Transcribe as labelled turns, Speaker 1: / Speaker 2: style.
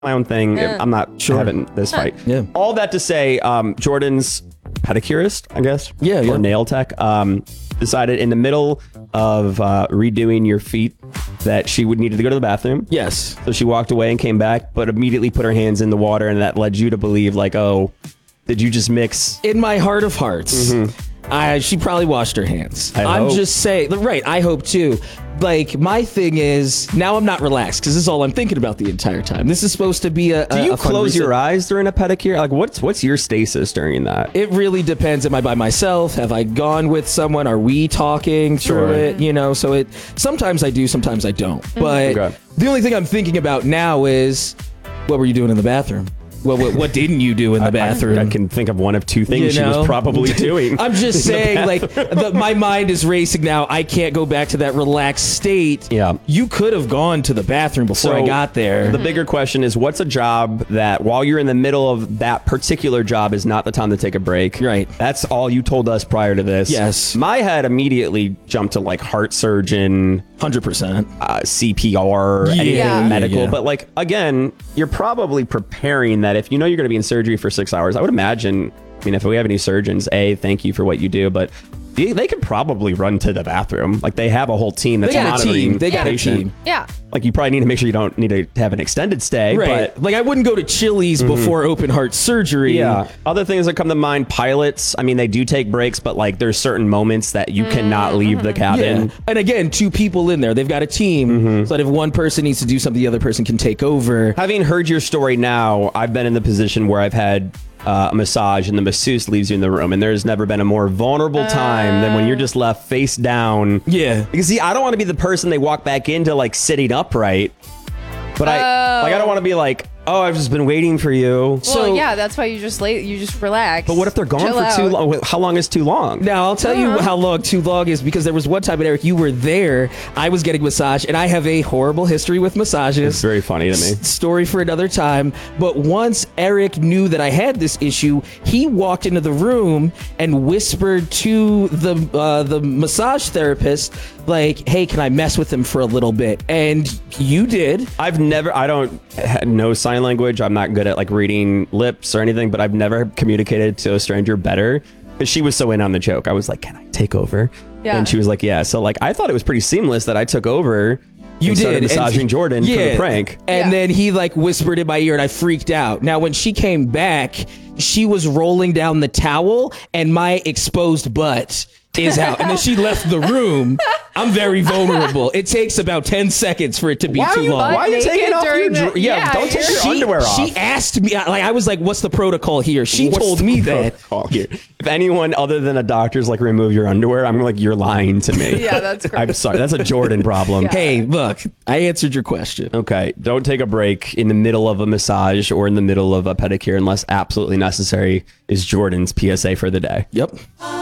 Speaker 1: my own thing. I'm not having this fight.
Speaker 2: Yeah.
Speaker 1: All that to say, Jordan's pedicurist, I guess. Or nail tech. Decided in the middle of redoing your feet that she would need to go to the bathroom.
Speaker 2: Yes.
Speaker 1: So she walked away and came back, but immediately put her hands in the water, and that led you to believe, like, oh, did you just mix?
Speaker 2: In my heart of hearts, she probably washed her hands. I'm just saying, right, I hope too. Like, my thing is, now I'm not relaxed because this is all I'm thinking about the entire time. This is supposed to be
Speaker 1: Do you close your eyes during a pedicure? Like, what's your stasis during that?
Speaker 2: It really depends. Am I by myself? Have I gone with someone? Are we talking through it? You know, so sometimes I do, sometimes I don't. But the only thing I'm thinking about now is, what were you doing in the bathroom? Well, what didn't you do in the bathroom?
Speaker 1: I can think of one of two things she was probably doing.
Speaker 2: I'm just saying, like, my mind is racing now. I can't go back to that relaxed state.
Speaker 1: Yeah.
Speaker 2: You could have gone to the bathroom before I got there.
Speaker 1: The bigger question is, what's a job that while you're in the middle of that particular job is not the time to take a break?
Speaker 2: Right.
Speaker 1: That's all you told us prior to this.
Speaker 2: Yes.
Speaker 1: My head immediately jumped to like heart surgeon,
Speaker 2: 100%.
Speaker 1: CPR, anything medical. But like, again, you're probably preparing that if you know you're going to be in surgery for 6 hours. I would imagine, I mean, if we have any surgeons, thank you for what you do, but they could probably run to the bathroom. Like, they have a whole team that's monitoring the patient.
Speaker 3: Yeah.
Speaker 1: Like, you probably need to make sure you don't need to have an extended stay.
Speaker 2: Right.
Speaker 1: But
Speaker 2: like, I wouldn't go to Chili's before open heart surgery.
Speaker 1: Yeah. Other things that come to mind, pilots, I mean, they do take breaks, but like, there's certain moments that you cannot leave the cabin.
Speaker 2: Yeah. And again, 2 people in there. They've got a team. So that if one person needs to do something, the other person can take over.
Speaker 1: Having heard your story now, I've been in the position where I've had a massage and the masseuse leaves you in the room, and there's never been a more vulnerable time than when you're just left face down.
Speaker 2: Yeah.
Speaker 1: Because see, I don't want to be the person they walk back into like sitting upright, but I don't want to be like, oh, I've just been waiting for you.
Speaker 3: Well, yeah, that's why you just relax.
Speaker 1: But what if they're gone for too long? How long is too long?
Speaker 2: Now, I'll tell you how long too long is, because there was one time, and Eric, you were there. I was getting massage, and I have a horrible history with massages.
Speaker 1: It's very funny to me.
Speaker 2: Story for another time. But once Eric knew that I had this issue, he walked into the room and whispered to the massage therapist, like, hey, can I mess with him for a little bit? And you did.
Speaker 1: I don't know sign language. I'm not good at like reading lips or anything, but I've never communicated to a stranger better, because she was so in on the joke. I was like, can I take over?
Speaker 3: Yeah.
Speaker 1: And she was like, yeah. So like, I thought it was pretty seamless that I took over. You started massaging Jordan for the prank.
Speaker 2: And then he like whispered in my ear, and I freaked out. Now, when she came back, she was rolling down the towel, and my exposed butt is out. And then she left the room. I'm very vulnerable. It takes about 10 seconds for it to be too long.
Speaker 1: Why are you taking off your don't take your underwear off.
Speaker 2: She asked me, like, I was like, what's the protocol here? She told me that.
Speaker 1: Here. If anyone other than a doctor's like, remove your underwear, I'm like, you're lying to me.
Speaker 3: Yeah, that's great.
Speaker 1: I'm sorry. That's a Jordan problem.
Speaker 2: Hey, look, I answered your question.
Speaker 1: Okay. Don't take a break in the middle of a massage or in the middle of a pedicure unless absolutely necessary, is Jordan's PSA for the day.
Speaker 2: Yep.